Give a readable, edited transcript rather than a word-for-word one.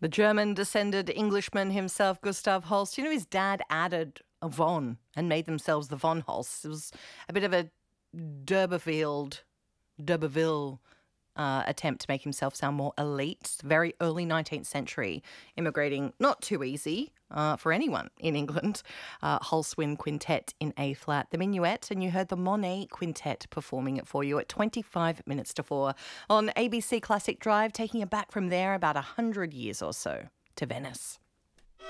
The German-descended Englishman himself, Gustav Holst, his dad added a von and made themselves the von Holst. It was a bit of a D'Urberville attempt to make himself sound more elite. Very early 19th century, immigrating not too easy for anyone in England. Holswyn Quintet in A-flat, the Minuet, and you heard the Monet Quintet performing it for you at 25 minutes to 4 on ABC Classic Drive, taking you back from there about 100 years or so to Venice.